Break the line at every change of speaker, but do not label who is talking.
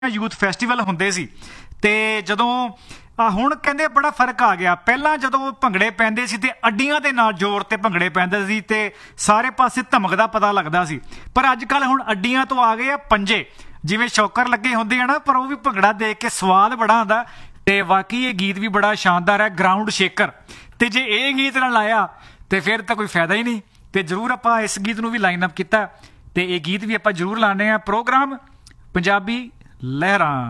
Youth festival ਹੁੰਦੇ ਸੀ ਤੇ ਜਦੋਂ ਹੁਣ ਕਹਿੰਦੇ ਬੜਾ ਫਰਕ ਆ ਗਿਆ। ਪਹਿਲਾਂ ਜਦੋਂ ਭੰਗੜੇ ਪੈਂਦੇ ਸੀ ਤੇ ਅੱਡੀਆਂ ਦੇ ਨਾਲ ਜ਼ੋਰ ਤੇ ਭੰਗੜੇ ਪੈਂਦੇ ਸੀ ਤੇ ਸਾਰੇ ਪਾਸੇ ਧਮਕ ਦਾ ਪਤਾ ਲੱਗਦਾ ਸੀ, ਪਰ ਅੱਜ ਕੱਲ ਹੁਣ ਅੱਡੀਆਂ ਤੋਂ ਆ ਗਏ ਆ ਪੰਜੇ, ਜਿਵੇਂ ਸ਼ੌਕਰ ਲੱਗੇ ਹੁੰਦੇ ਆ ਨਾ, ਪਰ ਉਹ ਵੀ ਭੰਗੜਾ ਦੇਖ ਕੇ ਸਵਾਦ ਬੜਾ ਆਉਂਦਾ। ਤੇ ਵਾਕਈ ਇਹ ਗੀਤ ਵੀ ਬੜਾ ਸ਼ਾਨਦਾਰ ਹੈ, ਗਰਾਊਂਡ ਸ਼ੇਕਰ। ਤੇ ਜੇ ਇਹ ਗੀਤ ਨਾ ਲਾਇਆ ਤੇ ਫਿਰ ਤਾਂ ਕੋਈ ਫਾਇਦਾ ਹੀ ਨਹੀਂ। ਤੇ ਜ਼ਰੂਰ ਆਪਾਂ ਇਸ ਗੀਤ ਨੂੰ ਵੀ ਲਾਈਨ ਅਪ ਕੀਤਾ ਤੇ ਇਹ ਗੀਤ ਵੀ ਆਪਾਂ ਜ਼ਰੂਰ ਲਾਣੇ ਆ। ਪ੍ਰੋਗਰਾਮ ਪੰਜਾਬੀ ਲਹਿਰਾਂ।